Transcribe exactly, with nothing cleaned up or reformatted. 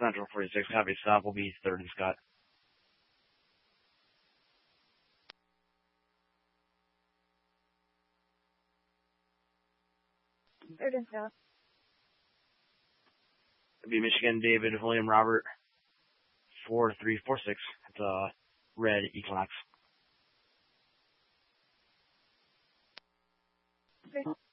Central forty-six, copy. Stop will be third and Scott. Third and Scott. It'll be Michigan, David, William, Robert, four three four six. It's a red Equinox. Okay.